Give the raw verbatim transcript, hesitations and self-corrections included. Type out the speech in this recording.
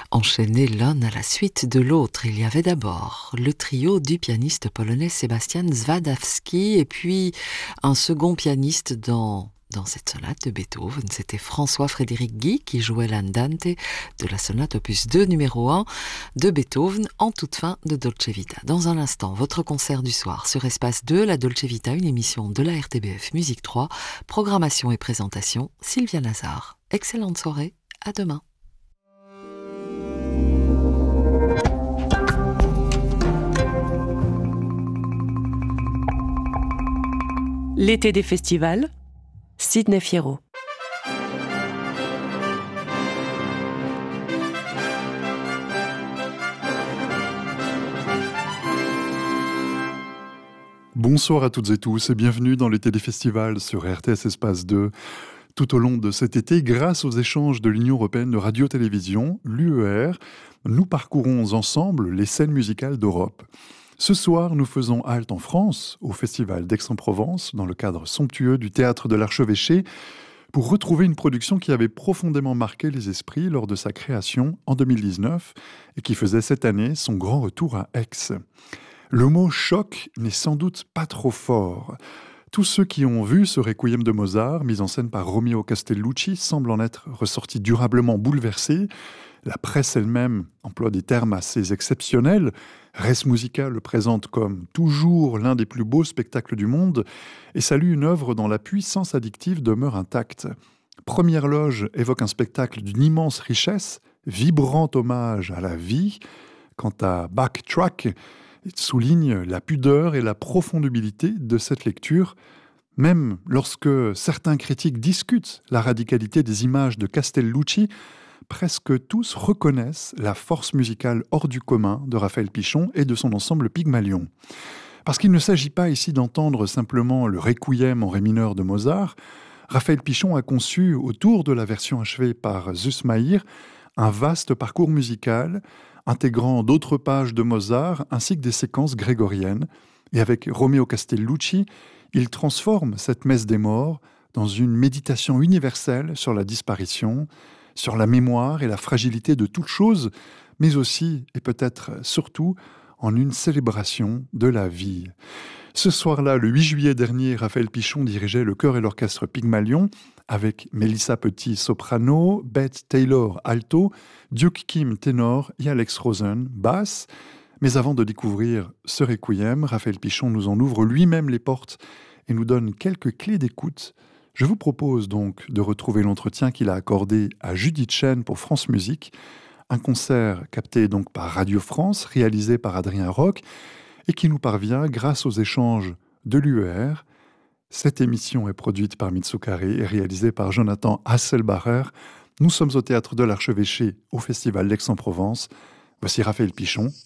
Enchaînés l'un à la suite de l'autre, il y avait d'abord le trio du pianiste polonais Sebastian Zwadawski et puis un second pianiste dans, dans cette sonate de Beethoven. C'était François-Frédéric Guy qui jouait l'andante de la sonate opus deux numéro un de Beethoven en toute fin de Dolce Vita. Dans un instant, votre concert du soir sur Espace deux, la Dolce Vita, une émission de la R T B F Musique trois, programmation et présentation Sylvia Nazar. Excellente soirée, à demain. L'été des festivals, Sidney Fierro. Bonsoir à toutes et tous et bienvenue dans l'été des festivals sur R T S Espace deux. Tout au long de cet été, grâce aux échanges de l'Union européenne de radio-télévision, l'U E R, nous parcourons ensemble les scènes musicales d'Europe. Ce soir, nous faisons halte en France, au Festival d'Aix-en-Provence, dans le cadre somptueux du Théâtre de l'Archevêché, pour retrouver une production qui avait profondément marqué les esprits lors de sa création en deux mille dix-neuf et qui faisait cette année son grand retour à Aix. Le mot « choc » n'est sans doute pas trop fort. Tous ceux qui ont vu ce Requiem de Mozart, mis en scène par Romeo Castellucci, semblent en être ressortis durablement bouleversés. La presse elle-même emploie des termes assez exceptionnels. Res Musica le présente comme toujours l'un des plus beaux spectacles du monde et salue une œuvre dont la puissance addictive demeure intacte. Première Loge évoque un spectacle d'une immense richesse, vibrant hommage à la vie. Quant à Backtrack, il souligne la pudeur et la profondabilité de cette lecture, même lorsque certains critiques discutent la radicalité des images de Castellucci. Presque tous reconnaissent la force musicale hors du commun de Raphaël Pichon et de son ensemble Pygmalion. Parce qu'il ne s'agit pas ici d'entendre simplement le Requiem en ré mineur de Mozart, Raphaël Pichon a conçu, autour de la version achevée par Süssmayr, un vaste parcours musical intégrant d'autres pages de Mozart ainsi que des séquences grégoriennes. Et avec Romeo Castellucci, il transforme cette messe des morts dans une méditation universelle sur la disparition, sur la mémoire et la fragilité de toute chose, mais aussi, et peut-être surtout, en une célébration de la vie. Ce soir-là, le huit juillet dernier, Raphaël Pichon dirigeait le chœur et l'orchestre Pygmalion, avec Mélissa Petit, soprano, Bette Taylor, alto, Duke Kim, ténor, et Alex Rosen, basse. Mais avant de découvrir ce requiem, Raphaël Pichon nous en ouvre lui-même les portes et nous donne quelques clés d'écoute. Je vous propose donc de retrouver l'entretien qu'il a accordé à Judith Chen pour France Musique, un concert capté donc par Radio France, réalisé par Adrien Roch, et qui nous parvient grâce aux échanges de l'U E R. Cette émission est produite par Mitsukari et réalisée par Jonathan Hasselbacher. Nous sommes au Théâtre de l'Archevêché, au Festival d'Aix-en-Provence. Voici Raphaël Pichon